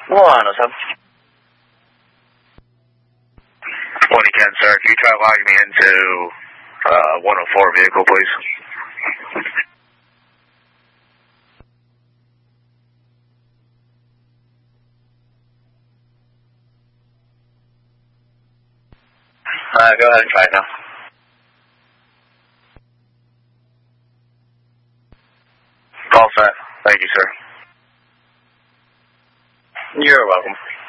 107. When you can, sir, can you try logging me into 104 vehicle, please? Go ahead and try it now. All set. Thank you, sir. You're welcome.